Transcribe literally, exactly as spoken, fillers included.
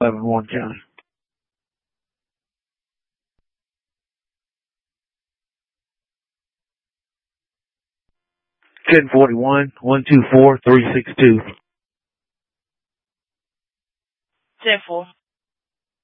eleven one County. ten forty-one, one two four, three six two. ten four.